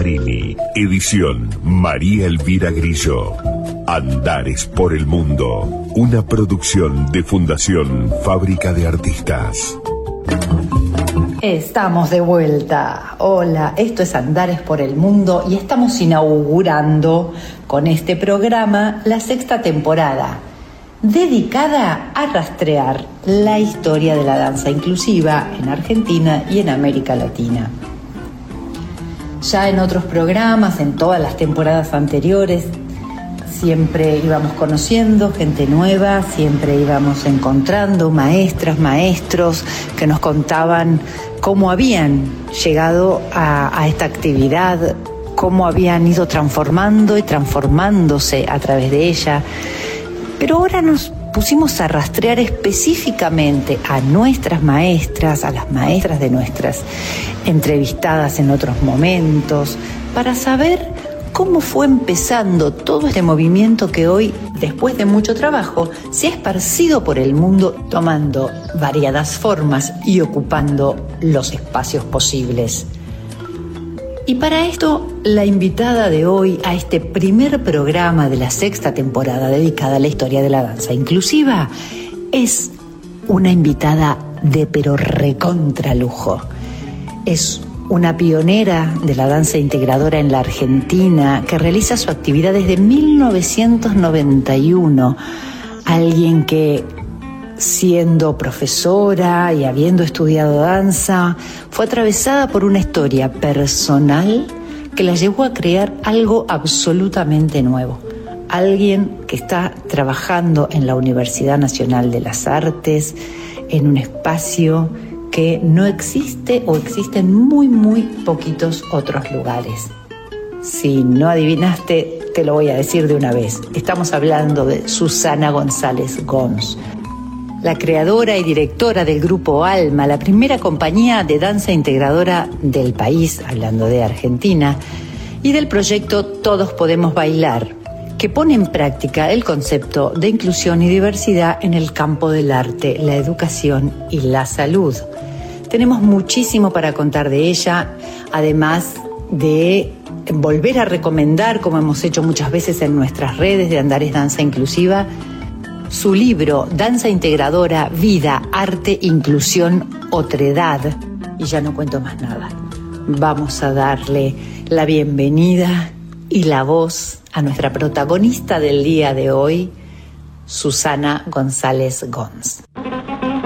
Gasparini. Edición María Elvira Grillo. Andares por el Mundo. Una producción de Fundación Fábrica de Artistas. Estamos de vuelta. Hola, esto es Andares por el Mundo y estamos inaugurando con este programa la 6ª temporada, dedicada a rastrear la historia de la danza inclusiva en Argentina y en América Latina. Ya en otros programas, en todas las temporadas anteriores, siempre íbamos conociendo gente nueva, siempre íbamos encontrando maestras, maestros que nos contaban cómo habían llegado a esta actividad, cómo habían ido transformando y transformándose a través de ella. Pero ahora nos pusimos a rastrear específicamente a nuestras maestras, a las maestras de nuestras entrevistadas en otros momentos, para saber cómo fue empezando todo este movimiento que hoy, después de mucho trabajo, se ha esparcido por el mundo, tomando variadas formas y ocupando los espacios posibles. Y para esto, la invitada de hoy a este primer programa de la 6ª temporada dedicada a la historia de la danza inclusiva es una invitada de pero recontra lujo. Es una pionera de la danza integradora en la Argentina que realiza su actividad desde 1991. Alguien que, siendo profesora y habiendo estudiado danza, fue atravesada por una historia personal que la llevó a crear algo absolutamente nuevo. Alguien que está trabajando en la Universidad Nacional de las Artes, en un espacio que no existe o existen muy, muy poquitos otros lugares. Si no adivinaste, te lo voy a decir de una vez. Estamos hablando de Susana González Gons, la creadora y directora del Grupo Alma, la primera compañía de danza integradora del país, hablando de Argentina, y del proyecto Todos Podemos Bailar, que pone en práctica el concepto de inclusión y diversidad en el campo del arte, la educación y la salud. Tenemos muchísimo para contar de ella, además de volver a recomendar, como hemos hecho muchas veces en nuestras redes de Andares Danza Inclusiva, su libro Danza Integradora, Vida, Arte, Inclusión, Otredad. Y ya no cuento más nada. Vamos a darle la bienvenida y la voz a nuestra protagonista del día de hoy, Susana González Gons.